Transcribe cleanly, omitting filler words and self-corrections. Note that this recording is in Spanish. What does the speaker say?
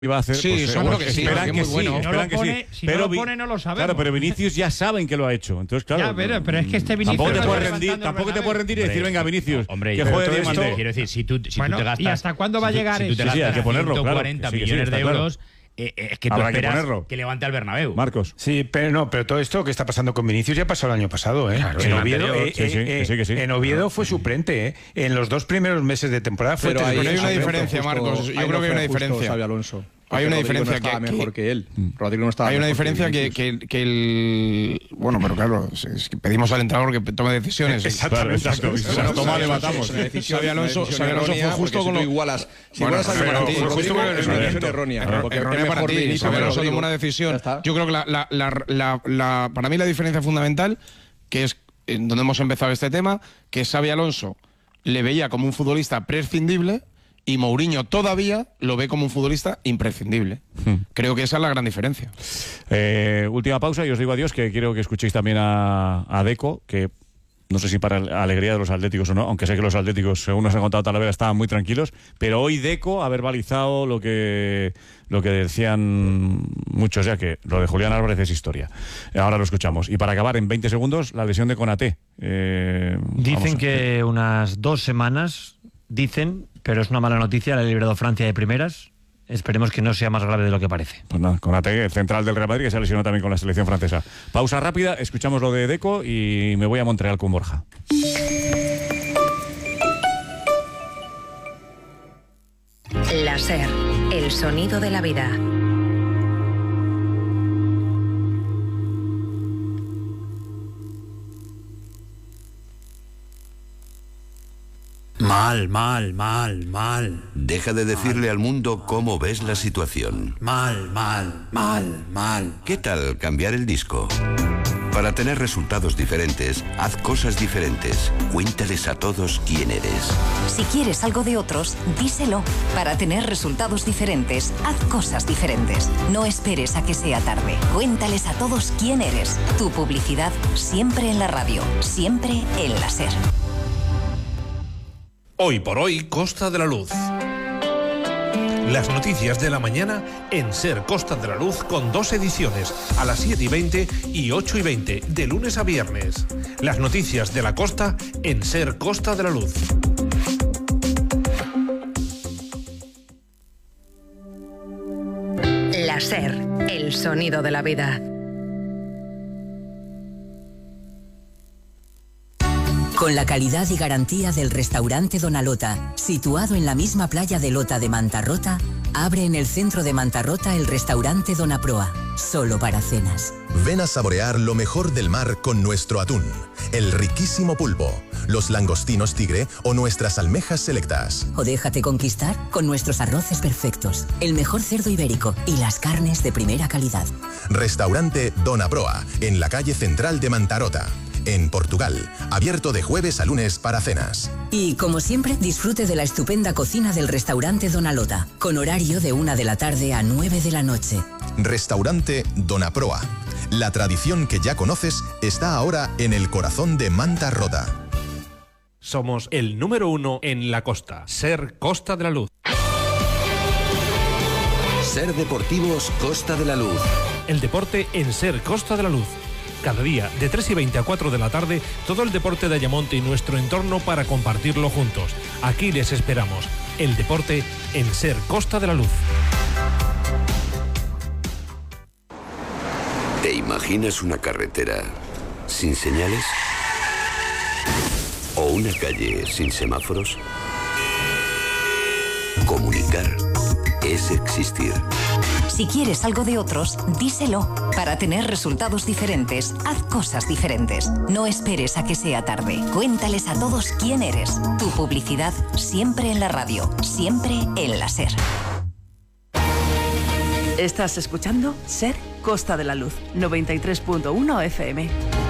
iba a hacer. Sí, pues, seguro que sí. Esperan que sí. Bueno. Esperan que sí. Si no lo pone, no lo sabemos. Claro, pero Vinicius ya saben que lo ha hecho. Entonces, claro. Ya, pero es que este Vinicius. Tampoco te puedes rendir y decir, venga, Vinicius. Hombre, que juegue esto, Diamante. quiero decir, si tú te gastas. ¿Y hasta cuándo va a llegar eso? Si tú te Sí, hay que ponerlo, 140 claro, millones de claro. euros. Es que tú Habrá que esperas ponerlo. que levante al Bernabéu. Marcos. Sí, pero todo esto que está pasando con Vinicius ya pasó el año pasado, ¿eh? Claro, En el Oviedo, anterior. Sí. En Oviedo fue suplente, ¿eh? En los 2 primeros meses de temporada fue. Pero hay una diferencia, Marcos. Yo creo que hay una diferencia. Xabi Alonso. Hay una diferencia no estaba que mejor que él. Rodrigo no estaba hay una mejor diferencia que el. Bueno, pero claro, es que pedimos al entrador que tome decisiones. Exactamente. Toma, le matamos. Xabi Alonso fue justo con lo. igualas. Si Bueno, igualas a pero Rodrigo, fue justo con es una decisión errónea. Errónea para ti. Xabi Alonso tomó una decisión. Yo creo que para mí la diferencia fundamental, que es en donde hemos empezado este tema, que Xabi Alonso le veía como un futbolista prescindible y Mourinho todavía lo ve como un futbolista imprescindible. Creo que esa es la gran diferencia. Última pausa y os digo adiós, que quiero que escuchéis también a Deco, que no sé si para la alegría de los atléticos o no, aunque sé que los atléticos, según nos han contado Talavera, estaban muy tranquilos, pero hoy Deco ha verbalizado lo que decían muchos ya, que lo de Julián Álvarez es historia. Ahora lo escuchamos. Y para acabar, en 20 segundos, la lesión de Konaté. Dicen que unas 2 semanas, pero es una mala noticia, le ha librado Francia de primeras. Esperemos que no sea más grave de lo que parece. Pues nada, Konaté, central del Real Madrid, que se lesionó también con la selección francesa. Pausa rápida, escuchamos lo de Deco y me voy a Montreal con Borja. La SER, el sonido de la vida. Mal. Deja de decirle al mundo cómo ves la situación. Mal. ¿Qué tal cambiar el disco? Para tener resultados diferentes, haz cosas diferentes. Cuéntales a todos quién eres. Si quieres algo de otros, díselo. Para tener resultados diferentes, haz cosas diferentes. No esperes a que sea tarde. Cuéntales a todos quién eres. Tu publicidad siempre en la radio, siempre en la SER. Hoy por hoy, Costa de la Luz. Las noticias de la mañana en SER Costa de la Luz, con 2 ediciones, a las 7:20 y 8:20, de lunes a viernes. Las noticias de la costa en SER Costa de la Luz. La SER, el sonido de la vida. Con la calidad y garantía del restaurante Dona Lota, situado en la misma playa de Lota de Mantarrota, abre en el centro de Mantarrota el restaurante Dona Proa, solo para cenas. Ven a saborear lo mejor del mar con nuestro atún, el riquísimo pulpo, los langostinos tigre o nuestras almejas selectas. O déjate conquistar con nuestros arroces perfectos, el mejor cerdo ibérico y las carnes de primera calidad. Restaurante Dona Proa, en la calle central de Mantarrota, en Portugal, abierto de jueves a lunes para cenas. Y, como siempre, disfrute de la estupenda cocina del restaurante Dona Lota, con horario de 1 de la tarde a 9 de la noche. Restaurante Dona Proa. La tradición que ya conoces está ahora en el corazón de Mantarrota. Somos el número 1 en la costa. SER Costa de la Luz. SER Deportivos Costa de la Luz. El deporte en SER Costa de la Luz. Cada día, de 3:20 a 4 de la tarde, todo el deporte de Ayamonte y nuestro entorno para compartirlo juntos. Aquí les esperamos. El deporte en SER Costa de la Luz. ¿Te imaginas una carretera sin señales? ¿O una calle sin semáforos? Comunicar es existir. Si quieres algo de otros, díselo. Para tener resultados diferentes, haz cosas diferentes. No esperes a que sea tarde. Cuéntales a todos quién eres. Tu publicidad siempre en la radio, siempre en la SER. Estás escuchando SER Costa de la Luz, 93.1 FM.